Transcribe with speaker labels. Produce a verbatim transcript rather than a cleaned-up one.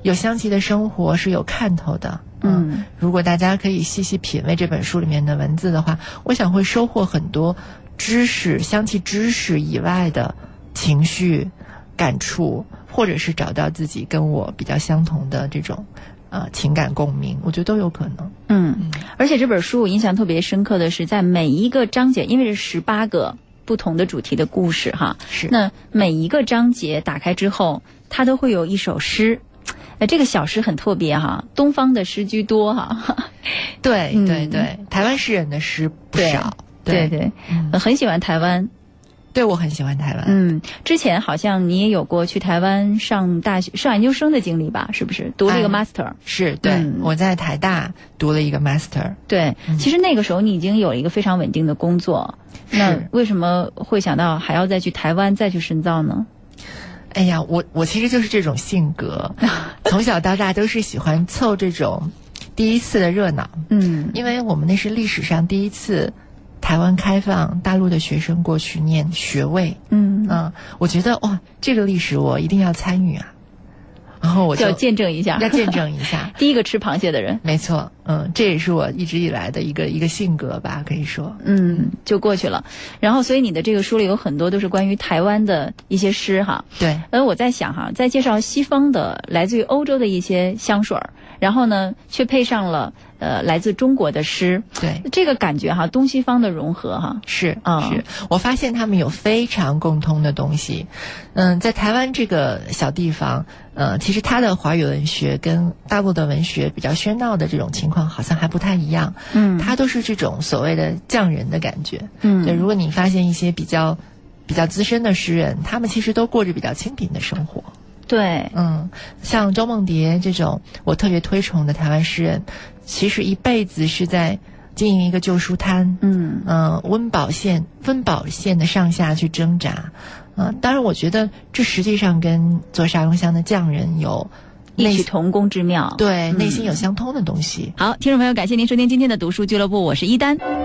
Speaker 1: 有香气的生活是有看头的。嗯，嗯如果大家可以细细品味这本书里面的文字的话，我想会收获很多知识、香气知识以外的情绪、感触，或者是找到自己跟我比较相同的这种呃情感共鸣，我觉得都有可能。
Speaker 2: 嗯，嗯而且这本书我印象特别深刻的是，在每一个章节，因为是十八个不同的主题的故事哈，
Speaker 1: 是
Speaker 2: 那每一个章节打开之后，它都会有一首诗。呃，这个小诗很特别哈，东方的诗居多哈。
Speaker 1: 对对对、嗯，台湾诗人的诗不少。
Speaker 2: 对 对, 对、嗯，很喜欢台湾。
Speaker 1: 对，我很喜欢台湾。
Speaker 2: 嗯，之前好像你也有过去台湾上大学、上研究生的经历吧？是不是？读了一个 master？、哎、
Speaker 1: 是，对、嗯，我在台大读了一个 master。
Speaker 2: 对、嗯，其实那个时候你已经有了一个非常稳定的工作，那为什么会想到还要再去台湾再去深造呢？
Speaker 1: 哎呀，我我其实就是这种性格，从小到大都是喜欢凑这种第一次的热闹。嗯，因为我们那是历史上第一次台湾开放大陆的学生过去念学位。嗯嗯，我觉得哇，这个历史我一定要参与啊。然后我就
Speaker 2: 要见证一下，
Speaker 1: 要见证一下
Speaker 2: 第一个吃螃蟹的人。
Speaker 1: 没错，嗯，这也是我一直以来的一个一个性格吧，可以说，
Speaker 2: 嗯，就过去了。然后，所以你的这个书里有很多都是关于台湾的一些诗哈。
Speaker 1: 对。
Speaker 2: 而我在想哈，在介绍西方的来自于欧洲的一些香水，然后呢，却配上了呃来自中国的诗。
Speaker 1: 对。
Speaker 2: 这个感觉哈，东西方的融合哈。
Speaker 1: 是啊、嗯，是。我发现他们有非常共通的东西。嗯，在台湾这个小地方。呃，其实它的华语文学跟大陆的文学比较喧闹的这种情况好像还不太一样。嗯，它都是这种所谓的匠人的感觉。嗯，对，如果你发现一些比较比较资深的诗人，他们其实都过着比较清贫的生活。
Speaker 2: 对，
Speaker 1: 嗯，像周梦蝶这种我特别推崇的台湾诗人，其实一辈子是在经营一个旧书摊。嗯，呃，温饱线、温饱线的上下去挣扎。嗯、呃，当然，我觉得这实际上跟做沙龙香的匠人有
Speaker 2: 异曲同工之妙，
Speaker 1: 对、嗯，内心有相通的东西。
Speaker 2: 好，听众朋友，感谢您收听今天的读书俱乐部，我是一丹。